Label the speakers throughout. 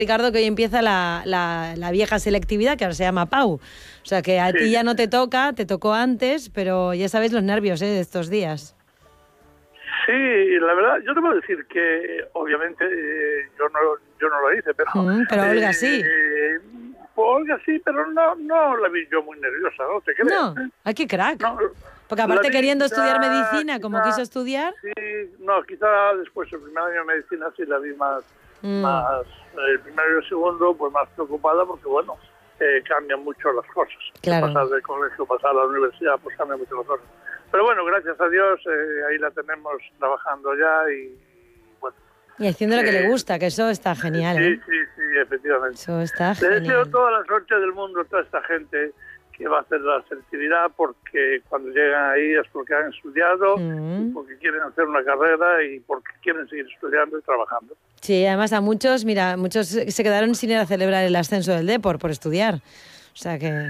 Speaker 1: Ricardo, que hoy empieza la vieja selectividad, que ahora se llama PAU. O sea que a ti ya no te toca, te tocó antes, pero ya sabes los nervios de estos días.
Speaker 2: Sí, la verdad, yo te puedo decir que obviamente yo no lo hice, pero...
Speaker 1: pero Olga sí.
Speaker 2: Olga sí, pero no la vi yo muy nerviosa, ¿no? ¿Te crees?
Speaker 1: No, ay, qué crack.
Speaker 2: No,
Speaker 1: porque aparte queriendo
Speaker 2: quizá,
Speaker 1: estudiar medicina, como quiso estudiar...
Speaker 2: Sí, no, quizá después, el primer año de medicina sí la vi más el primero y el segundo, pues más preocupada, porque bueno, cambian mucho las cosas.
Speaker 1: Claro.
Speaker 2: Pasar del colegio, pasar a la universidad, pues cambian mucho las cosas. Pero bueno, gracias a Dios, ahí la tenemos trabajando ya y bueno.
Speaker 1: Y haciendo lo que le gusta, que eso está genial.
Speaker 2: Sí, efectivamente.
Speaker 1: Eso está
Speaker 2: Le
Speaker 1: genial.
Speaker 2: deseo toda la suerte del mundo a toda esta gente que va a hacer la selectividad, porque cuando llegan ahí es porque han estudiado, porque quieren hacer una carrera y porque quieren seguir estudiando y trabajando.
Speaker 1: Sí, además a muchos se quedaron sin ir a celebrar el ascenso del Depor por estudiar. O sea que...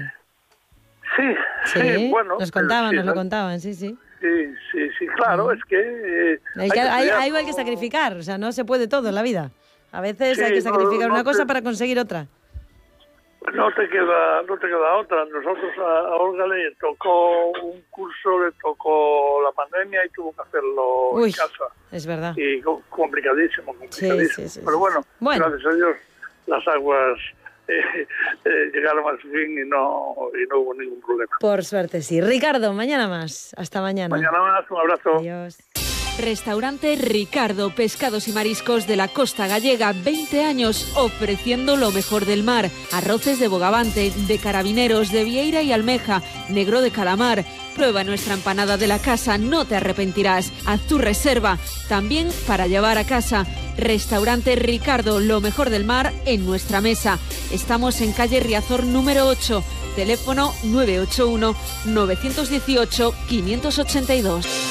Speaker 2: Sí, bueno.
Speaker 1: Nos lo contaban, sí.
Speaker 2: Sí, claro, es que...
Speaker 1: Hay que sacrificar, o sea, no se puede todo en la vida. A veces hay que sacrificar una cosa para conseguir otra.
Speaker 2: No te queda otra. Nosotros a Olga le tocó un curso, le tocó la pandemia y tuvo que hacerlo en casa. Es verdad. Y complicadísimo.
Speaker 1: Sí.
Speaker 2: Pero bueno, gracias a Dios, las aguas llegaron a su fin y no hubo ningún problema.
Speaker 1: Por suerte, sí. Ricardo, mañana más. Hasta mañana.
Speaker 2: Mañana más, un abrazo.
Speaker 1: Adiós.
Speaker 3: Restaurante Ricardo, pescados y mariscos de la costa gallega, 20 años ofreciendo lo mejor del mar. Arroces de bogavante, de carabineros, de vieira y almeja, negro de calamar. Prueba nuestra empanada de la casa, no te arrepentirás. Haz tu reserva, también para llevar a casa. Restaurante Ricardo, lo mejor del mar en nuestra mesa. Estamos en calle Riazor número 8, teléfono 981 918 582.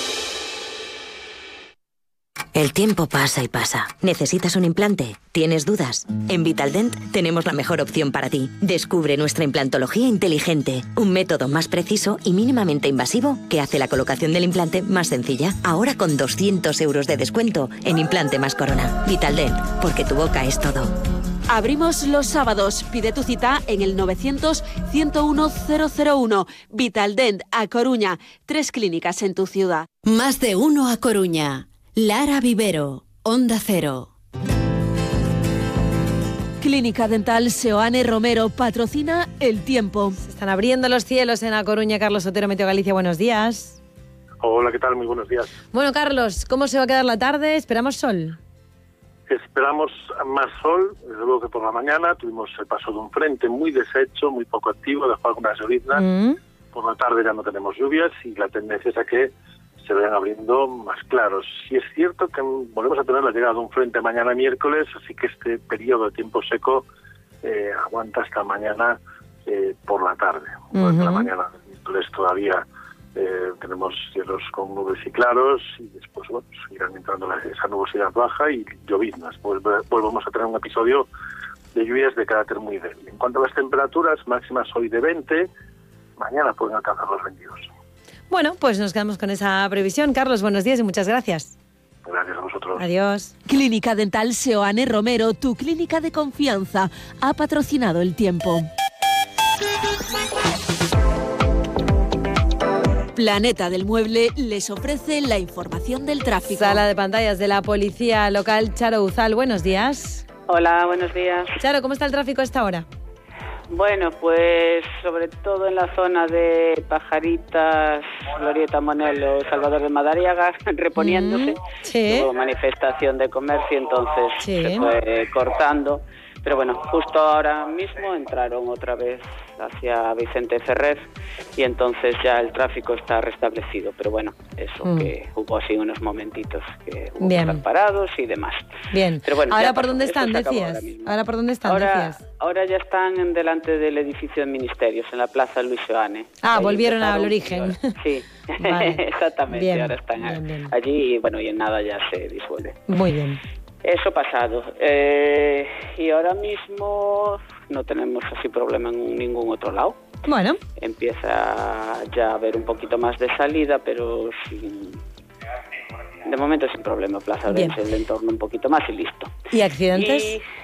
Speaker 4: El tiempo pasa y pasa. ¿Necesitas un implante? ¿Tienes dudas? En Vitaldent tenemos la mejor opción para ti. Descubre nuestra implantología inteligente, un método más preciso y mínimamente invasivo que hace la colocación del implante más sencilla. Ahora con 200 euros de descuento en implante más corona. Vitaldent, porque tu boca es todo.
Speaker 3: Abrimos los sábados. Pide tu cita en el 900-101-001. Vitaldent, a Coruña. 3 clínicas en tu ciudad.
Speaker 5: Más de uno a Coruña. Lara Vivero, Onda Cero.
Speaker 3: Clínica Dental Seoane Romero patrocina el tiempo.
Speaker 1: Se están abriendo los cielos en A Coruña. Carlos Otero, Meteo Galicia, buenos días.
Speaker 6: Hola, ¿qué tal? Muy buenos días.
Speaker 1: Bueno, Carlos, ¿cómo se va a quedar la tarde? ¿Esperamos sol?
Speaker 6: Esperamos más sol, desde luego que por la mañana tuvimos el paso de un frente muy deshecho, muy poco activo, dejó algunas lloviznas. Por la tarde ya no tenemos lluvias y la tendencia es a que se vayan abriendo más claros. Sí es cierto que volvemos a tener la llegada de un frente mañana miércoles, así que este periodo de tiempo seco aguanta hasta mañana por la tarde. Durante la mañana del miércoles todavía tenemos cielos con nubes y claros y después irán entrando esa nubosidad baja y lloviznas. Volvemos a tener un episodio de lluvias de carácter muy débil. En cuanto a las temperaturas, máximas hoy de 20, mañana pueden alcanzar los 22.
Speaker 1: Bueno, pues nos quedamos con esa previsión. Carlos, buenos días y muchas gracias.
Speaker 6: Gracias a vosotros.
Speaker 1: Adiós.
Speaker 3: Clínica Dental Seoane Romero, tu clínica de confianza, ha patrocinado el tiempo. Planeta del Mueble les ofrece la información del tráfico.
Speaker 1: Sala de pantallas de la policía local, Charo Uzal, buenos días.
Speaker 7: Hola, buenos días.
Speaker 1: Charo, ¿cómo está el tráfico a esta hora?
Speaker 7: Bueno, pues sobre todo en la zona de Pajaritas, Glorieta Monelo, Salvador de Madariaga, reponiéndose. Hubo manifestación de comercio, entonces se fue cortando. Pero bueno, justo ahora mismo entraron otra vez hacia Vicente Ferrer y entonces ya el tráfico está restablecido. Pero bueno, eso que hubo así unos momentitos que hubo que estar parados y demás.
Speaker 1: Bien.
Speaker 7: Pero bueno,
Speaker 1: ¿Ahora por dónde están, decías? ¿Ahora por dónde están, decías?
Speaker 7: Ahora ya están delante del edificio de ministerios, en la Plaza Luis Seoane.
Speaker 1: Ah, ahí volvieron al origen.
Speaker 7: Sí, vale. Exactamente. Bien, ahora están allí y bueno, y en nada ya se disuelve.
Speaker 1: Muy bien.
Speaker 7: Eso pasado. Y ahora mismo no tenemos así problema en ningún otro lado.
Speaker 1: Bueno.
Speaker 7: Empieza ya a haber un poquito más de salida, pero de momento sin problema. Plaza Orense, el entorno un poquito más y listo.
Speaker 1: ¿Y accidentes?